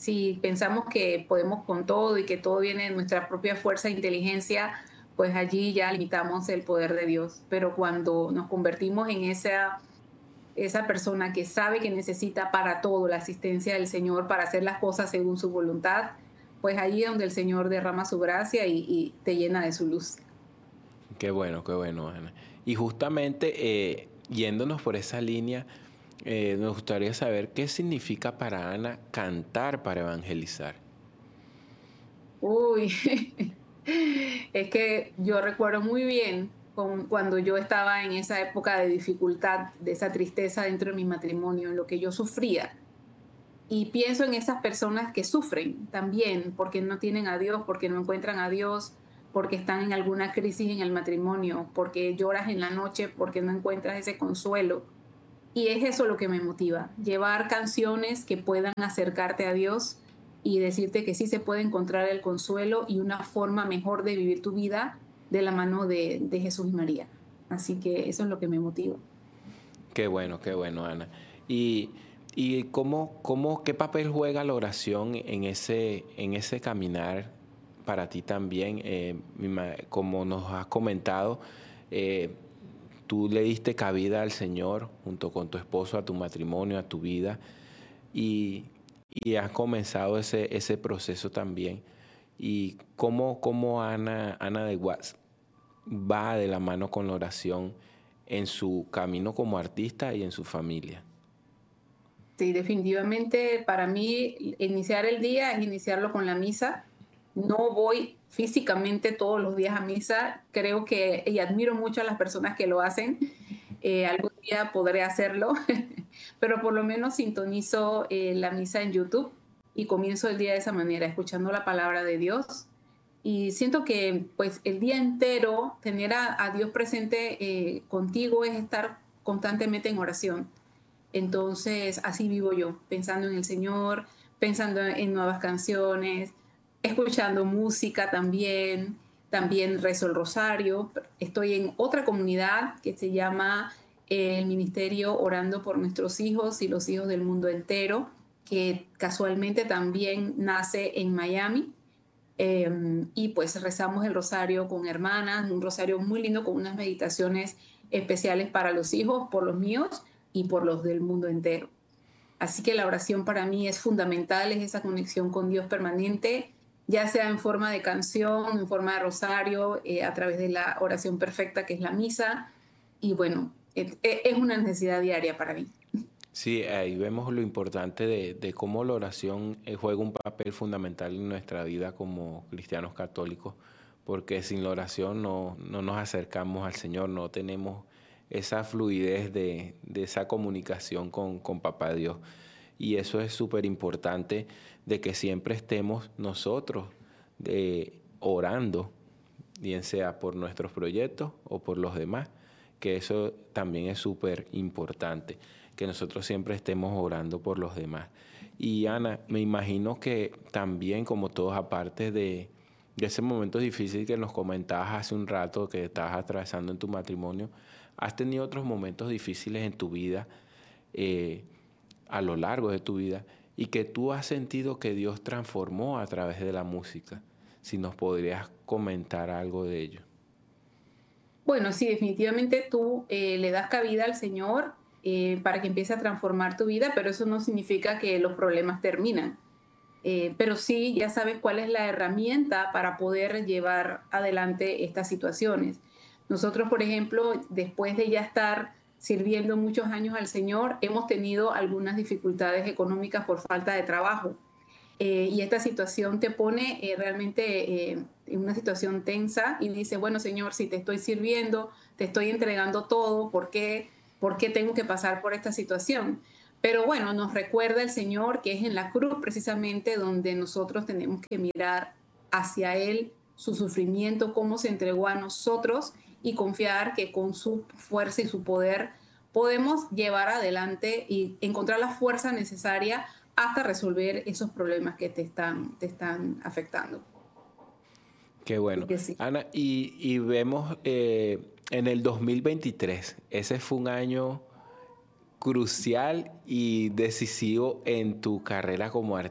Si pensamos que podemos con todo y que todo viene de nuestra propia fuerza e inteligencia, pues allí ya limitamos el poder de Dios. Pero cuando nos convertimos en esa persona que sabe que necesita para todo la asistencia del Señor para hacer las cosas según su voluntad, pues allí es donde el Señor derrama su gracia y te llena de su luz. Qué bueno, Ana. Y justamente yéndonos por esa línea, nos gustaría saber qué significa para Ana cantar para evangelizar. Uy, es que yo recuerdo muy bien cuando yo estaba en esa época de dificultad, de esa tristeza dentro de mi matrimonio, en lo que yo sufría. Y pienso en esas personas que sufren también porque no tienen a Dios, porque no encuentran a Dios, porque están en alguna crisis en el matrimonio, porque lloras en la noche, porque no encuentras ese consuelo. Y es eso lo que me motiva, llevar canciones que puedan acercarte a Dios y decirte que sí se puede encontrar el consuelo y una forma mejor de vivir tu vida de la mano de Jesús y María. Así que eso es lo que me motiva. Qué bueno, Ana. Y, y qué papel juega la oración en ese caminar para ti también. Como nos has comentado, eh, tú le diste cabida al Señor junto con tu esposo, a tu matrimonio, a tu vida, y, y has comenzado ese proceso también. Y cómo Ana de Guas va de la mano con la oración en su camino como artista y en su familia. Sí, definitivamente para mí iniciar el día es iniciarlo con la misa. No voy físicamente todos los días a misa. Creo que, y admiro mucho a las personas que lo hacen. Algún día podré hacerlo, pero por lo menos sintonizo la misa en YouTube y comienzo el día de esa manera, escuchando la palabra de Dios. Y siento que pues el día entero tener a Dios presente contigo es estar constantemente en oración. Entonces, así vivo yo, pensando en el Señor, pensando en nuevas canciones, escuchando música también, también rezo el rosario. Estoy en otra comunidad que se llama el Ministerio Orando por Nuestros Hijos y los Hijos del Mundo Entero, que casualmente también nace en Miami. Y pues rezamos el rosario con hermanas, un rosario muy lindo con unas meditaciones especiales para los hijos, por los míos y por los del mundo entero. Así que la oración para mí es fundamental, es esa conexión con Dios permanente, ya sea en forma de canción, en forma de rosario, a través de la oración perfecta que es la misa. Y bueno, es una necesidad diaria para mí. Sí, ahí vemos lo importante de cómo la oración juega un papel fundamental en nuestra vida como cristianos católicos, porque sin la oración no nos acercamos al Señor, no tenemos esa fluidez de esa comunicación con Papá Dios. Y eso es súper importante de que siempre estemos nosotros orando, bien sea por nuestros proyectos o por los demás, que eso también es súper importante, que nosotros siempre estemos orando por los demás. Y Ana, me imagino que también, como todos, aparte de ese momento difícil que nos comentabas hace un rato que estabas atravesando en tu matrimonio, has tenido otros momentos difíciles en tu vida, eh, a lo largo de tu vida, y que tú has sentido que Dios transformó a través de la música. Si nos podrías comentar algo de ello. Bueno, sí, definitivamente tú le das cabida al Señor para que empiece a transformar tu vida, pero eso no significa que los problemas terminan. Pero sí, ya sabes cuál es la herramienta para poder llevar adelante estas situaciones. Nosotros, por ejemplo, después de ya estar sirviendo muchos años al Señor, hemos tenido algunas dificultades económicas por falta de trabajo. Y esta situación te pone realmente en una situación tensa y dice, bueno, Señor, si te estoy sirviendo, te estoy entregando todo, por qué tengo que pasar por esta situación? Pero bueno, nos recuerda el Señor que es en la cruz precisamente donde nosotros tenemos que mirar hacia Él, su sufrimiento, cómo se entregó a nosotros y confiar que con su fuerza y su poder podemos llevar adelante y encontrar la fuerza necesaria hasta resolver esos problemas que te están afectando. Qué Así bueno. que sí. Ana, y vemos en el 2023, ese fue un año crucial y decisivo en tu carrera como artista.